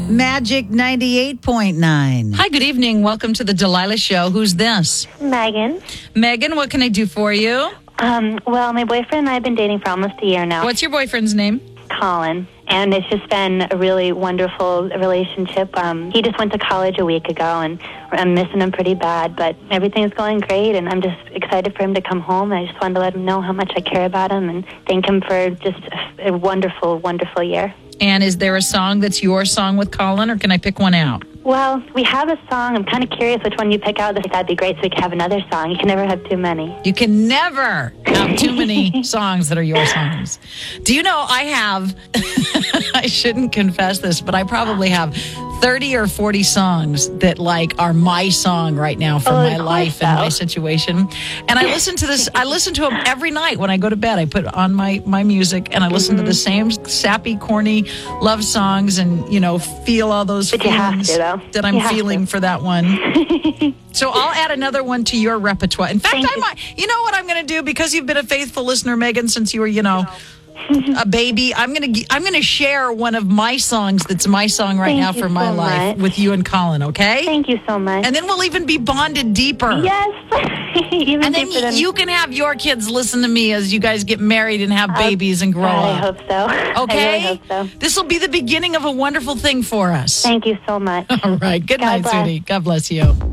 Magic 98.9. Hi, good evening. Welcome to the Delilah Show. Who's this? Megan. Megan, what can I do for you? Well, my boyfriend and I have been dating for almost a year now. What's your boyfriend's name? Colin. And it's just been a really wonderful relationship. He just went to college a week ago, and I'm missing him pretty bad, but everything's going great, and I'm just excited for him to come home. I just wanted to let him know how much I care about him and thank him for just a wonderful, wonderful year. And is there a song that's your song with Colin, or can I pick one out? Well, we have a song. I'm kind of curious which one you pick out. That'd be great so we can have another song. You can never have too many. You can never have too many songs that are your songs. Do you know I have, I shouldn't confess this, but I probably have 30 or 40 songs that are my song right now for my life and my situation. And I listen to this, I listen to them every night when I go to bed. I put on my music and I listen to the same sappy, corny love songs and, feel all those feelings that I'm feeling for that one. So I'll add another one to your repertoire. In fact, you know what I'm going to do? Because you've been a faithful listener, Megan, since you were, a baby, I'm gonna share one of my songs that's my song right now for my life with you and Colin, okay? Thank you so much. And then we'll even be bonded deeper. Yes. And then you can have your kids listen to me as you guys get married and have babies and grow up. I hope so. Okay? I really hope so. This will be the beginning of a wonderful thing for us. Thank you so much. All right. Good night, sweetie. God bless you.